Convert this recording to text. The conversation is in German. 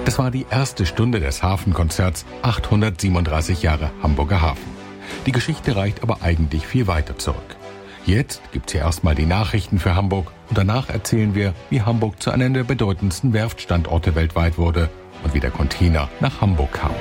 Das war die erste Stunde des Hafenkonzerts 837 Jahre Hamburger Hafen. Die Geschichte reicht aber eigentlich viel weiter zurück. Jetzt gibt's hier erstmal die Nachrichten für Hamburg und danach erzählen wir, wie Hamburg zu einem der bedeutendsten Werftstandorte weltweit wurde und wie der Container nach Hamburg kam.